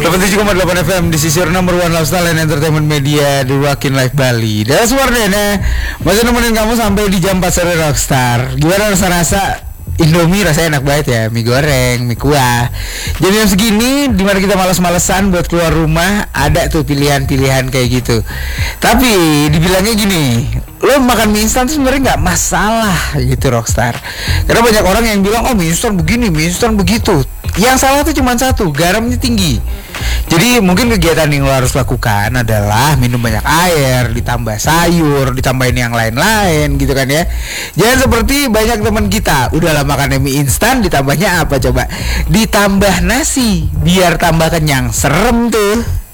87,8 FM di sisir number one lifestyle and entertainment media di Wakin Live Bali. Dan suaranya masih nemenin kamu sampai di jam 4 sore Rockstar. Gimana rasa Indomie rasanya enak banget ya, mie goreng, mie kuah. Jadi jam segini dimana kita malas-malesan buat keluar rumah, ada tuh pilihan-pilihan kayak gitu. Tapi dibilangnya gini, lo makan mie instan tuh sebenarnya nggak masalah gitu Rockstar. Karena banyak orang yang bilang mie instan begini, mie instan begitu. Yang salah tuh cuma satu, garamnya tinggi. Jadi mungkin kegiatan yang lo harus lakukan adalah minum banyak air, ditambah sayur, ditambahin yang lain-lain gitu kan ya. Jangan seperti banyak teman kita, udahlah makan mie instan ditambahnya apa coba? Ditambah nasi biar tambah kenyang. Serem tuh.